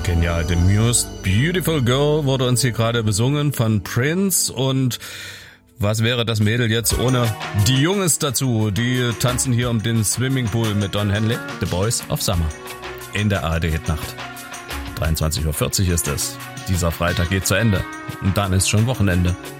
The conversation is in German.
Genial, The Most Beautiful Girl wurde uns hier gerade besungen von Prince. Und was wäre das Mädel jetzt ohne die Jungs dazu? Die tanzen hier um den Swimmingpool mit Don Henley, The Boys of Summer, in der ARD-Hitnacht. 23:40 Uhr ist es. Dieser Freitag geht zu Ende und dann ist schon Wochenende.